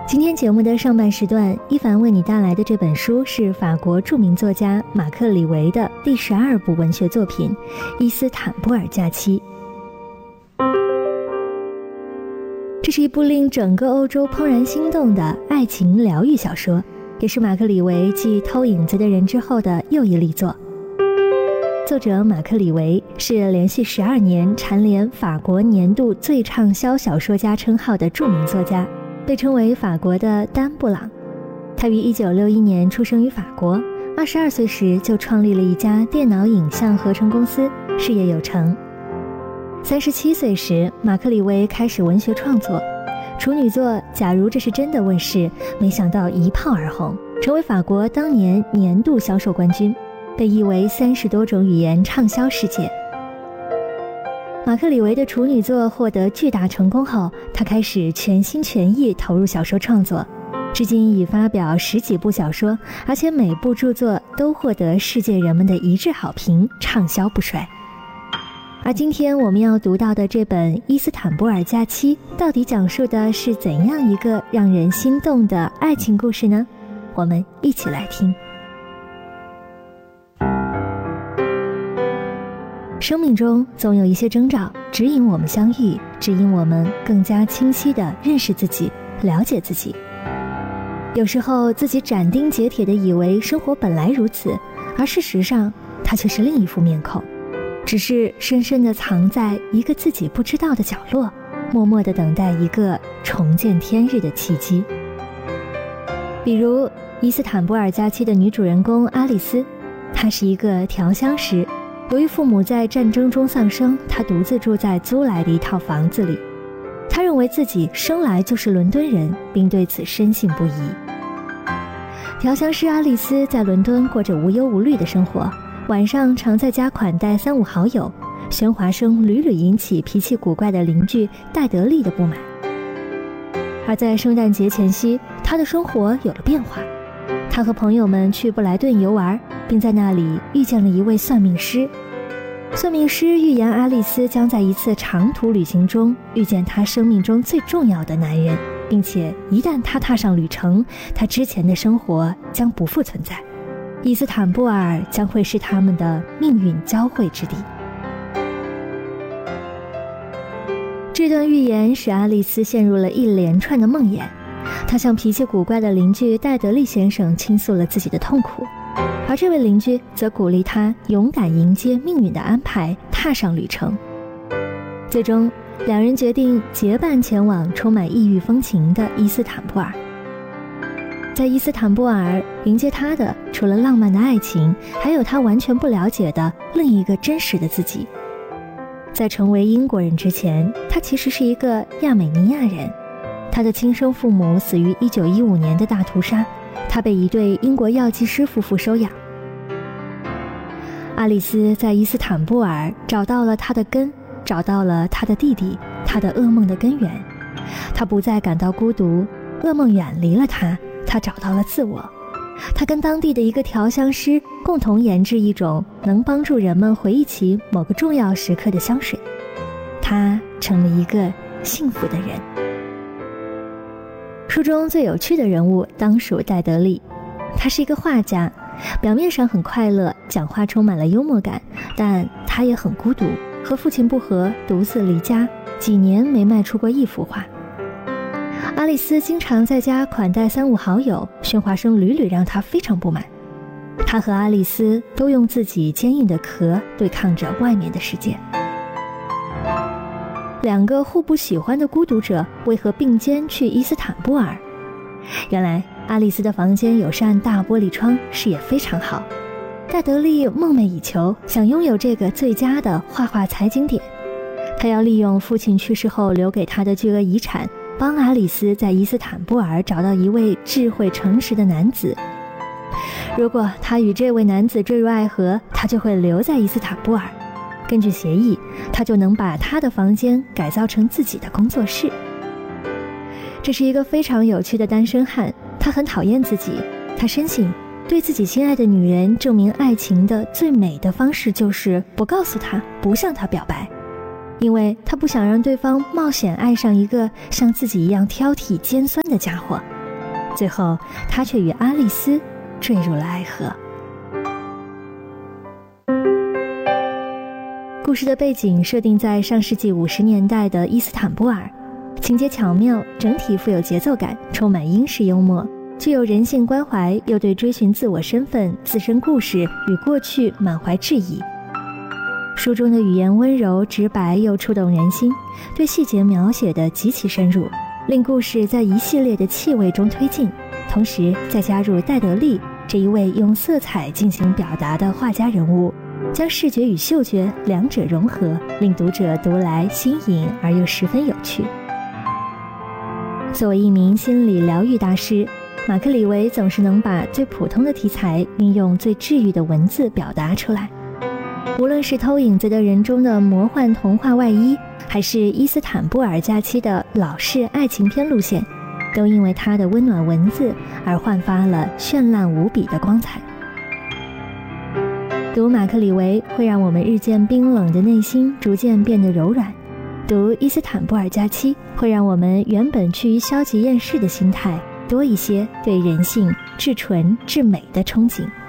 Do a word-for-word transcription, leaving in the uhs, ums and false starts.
今天节目的上半时段，一凡为你带来的这本书是法国著名作家马克·李维的第十二部文学作品《伊斯坦布尔假期》。这是一部令整个欧洲怦然心动的爱情疗愈小说，也是马克·李维继《偷影子的人》之后的又一力作。作者马克·李维是连续十二年蝉联法国年度最畅销小说家称号的著名作家，被称为法国的丹布朗。他于一九六一年出生于法国，二十二岁时就创立了一家电脑影像合成公司，事业有成。三十七岁时，马克·李维开始文学创作，处女作《假如这是真的》问世，没想到一炮而红，成为法国当年年度销售冠军，被译为三十多种语言，畅销世界。马克·李维的处女作获得巨大成功后，他开始全心全意投入小说创作，至今已发表十几部小说，而且每部著作都获得世界人们的一致好评，畅销不衰。而今天我们要读到的这本《伊斯坦布尔假期》到底讲述的是怎样一个让人心动的爱情故事呢？我们一起来听。生命中总有一些征兆指引我们相遇，指引我们更加清晰地认识自己，了解自己。有时候自己斩钉截铁地以为生活本来如此，而事实上它却是另一副面孔，只是深深地藏在一个自己不知道的角落，默默地等待一个重见天日的契机。比如《伊斯坦布尔假期》的女主人公阿丽丝，她是一个调香师，由于父母在战争中丧生，她独自住在租来的一套房子里。她认为自己生来就是伦敦人，并对此深信不疑。调香师阿丽丝在伦敦过着无忧无虑的生活，晚上常在家款待三五好友，喧哗声屡屡引起脾气古怪的邻居戴德利的不满。而在圣诞节前夕，他的生活有了变化。他和朋友们去布莱顿游玩，并在那里遇见了一位算命师。算命师预言阿丽丝将在一次长途旅行中遇见她生命中最重要的男人，并且一旦他踏上旅程，他之前的生活将不复存在。伊斯坦布尔将会是他们的命运交汇之地。这段预言使阿丽丝陷入了一连串的梦魇，她向脾气古怪的邻居戴德利先生倾诉了自己的痛苦，而这位邻居则鼓励她勇敢迎接命运的安排，踏上旅程。最终，两人决定结伴前往充满异域风情的伊斯坦布尔。在伊斯坦布尔，迎接他的除了浪漫的爱情，还有他完全不了解的另一个真实的自己。在成为英国人之前，他其实是一个亚美尼亚人。他的亲生父母死于一九一五年的大屠杀，他被一对英国药剂师夫妇收养。阿丽丝在伊斯坦布尔找到了他的根，找到了他的弟弟，他的噩梦的根源。他不再感到孤独，噩梦远离了他，他找到了自我。他跟当地的一个调香师共同研制一种能帮助人们回忆起某个重要时刻的香水。他成了一个幸福的人。书中最有趣的人物当属戴德利，他是一个画家，表面上很快乐，讲话充满了幽默感，但他也很孤独，和父亲不和，独自离家，几年没卖出过一幅画。阿丽丝经常在家款待三五好友，喧哗声屡屡让她非常不满。她和阿丽丝都用自己坚硬的壳对抗着外面的世界。两个互不喜欢的孤独者为何并肩去伊斯坦布尔？原来阿丽丝的房间有扇大玻璃窗，视野非常好。戴德利梦寐以求，想拥有这个最佳的画画采景点。他要利用父亲去世后留给他的巨额遗产，帮阿丽丝在伊斯坦布尔找到一位智慧诚实的男子。如果他与这位男子坠入爱河，他就会留在伊斯坦布尔。根据协议，他就能把他的房间改造成自己的工作室。这是一个非常有趣的单身汉，他很讨厌自己，他深信对自己心爱的女人证明爱情的最美的方式就是不告诉她，不向她表白，因为他不想让对方冒险爱上一个像自己一样挑剔尖酸的家伙， 最后他却与阿丽丝坠入了爱河。故事的背景设定在上世纪五十年代的伊斯坦布尔，情节巧妙，整体富有节奏感，充满英式幽默，具有人性关怀，又对追寻自我身份、自身故事与过去满怀质疑。书中的语言温柔直白又触动人心，对细节描写得极其深入，令故事在一系列的气味中推进，同时再加入戴德利这一位用色彩进行表达的画家人物，将视觉与嗅觉两者融合，令读者读来新颖而又十分有趣。作为一名心理疗愈大师，马克·李维总是能把最普通的题材运用最治愈的文字表达出来。无论是偷影子的人中的魔幻童话外衣，还是伊斯坦布尔假期的老式爱情片路线，都因为他的温暖文字而焕发了绚烂无比的光彩。读马克·李维会让我们日渐冰冷的内心逐渐变得柔软，读伊斯坦布尔假期会让我们原本趋于消极厌世的心态多一些对人性至纯至美的憧憬。